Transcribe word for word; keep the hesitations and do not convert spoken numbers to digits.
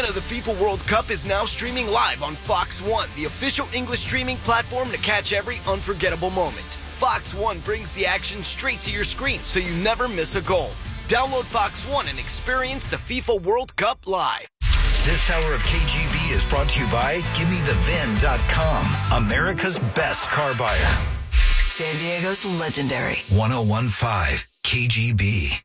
enjoyment of the FIFA World Cup is now streaming live on Fox One, the official English streaming platform to catch every unforgettable moment. Fox One brings the action straight to your screen so you never miss a goal. Download Fox One and experience the FIFA World Cup live. This hour of K G B is brought to you by Give Me The Vin dot com, America's best car buyer. San Diego's legendary. one oh one point five K G B.